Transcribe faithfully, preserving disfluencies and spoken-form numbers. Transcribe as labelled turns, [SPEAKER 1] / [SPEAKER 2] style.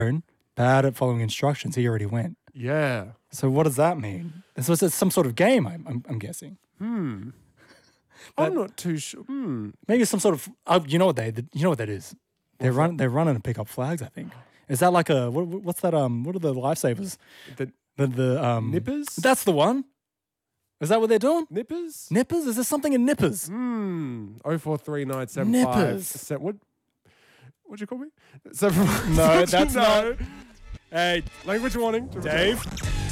[SPEAKER 1] bad at following instructions. He already went.
[SPEAKER 2] Yeah.
[SPEAKER 1] So what does that mean? So it's some sort of game, I'm, I'm, I'm guessing.
[SPEAKER 2] Hmm.
[SPEAKER 1] That-
[SPEAKER 2] I'm not too sure. Hmm.
[SPEAKER 1] Maybe some sort of, uh, you know what they, you know what that is? They're run, they're running to pick up flags, I think. Is that like a, what, what's that, um, what are the lifesavers?
[SPEAKER 2] The
[SPEAKER 1] The, the, um.
[SPEAKER 2] nippers?
[SPEAKER 1] That's the one. Is that what they're doing?
[SPEAKER 2] Nippers?
[SPEAKER 1] Nippers? Is there something in nippers?
[SPEAKER 2] Hmm. Oh four three nine seven five.
[SPEAKER 1] Nippers.
[SPEAKER 2] Se- what? What'd you call me? Seven,
[SPEAKER 1] No, that's
[SPEAKER 2] no.
[SPEAKER 1] not. Hey,
[SPEAKER 2] Language warning.
[SPEAKER 1] Dave.